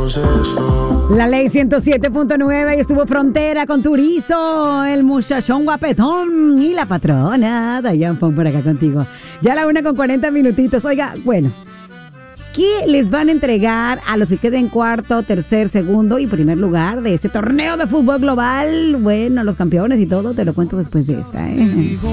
La Ley 107.9 y estuvo Frontera con Turizo, el muchachón guapetón y la patrona. Dayan Pon por acá contigo. Ya la 1:40 minutitos. Oiga, bueno, ¿qué les van a entregar a los que queden cuarto, tercer, segundo y primer lugar de este torneo de fútbol global? Bueno, los campeones y todo, te lo cuento después de esta, ¿eh?